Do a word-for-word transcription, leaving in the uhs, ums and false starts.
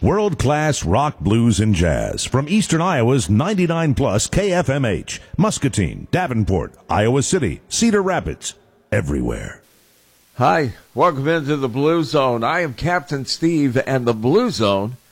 World-class rock, blues, and jazz from Eastern Iowa's ninety-nine plus K F M H, Muscatine, Davenport, Iowa City, Cedar Rapids, everywhere. Hi, welcome into the Blue Zone. I am Captain Steve, and the Blue Zone